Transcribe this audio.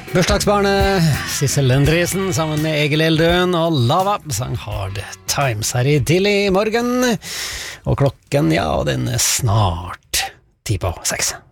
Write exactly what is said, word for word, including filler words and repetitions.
Bursdagsbarnet Sissel Endresen sammen med Egil Eldøen og Lava sang Hard Times her i tidlig morgen. Og klokken, ja, den er snart ti på seks.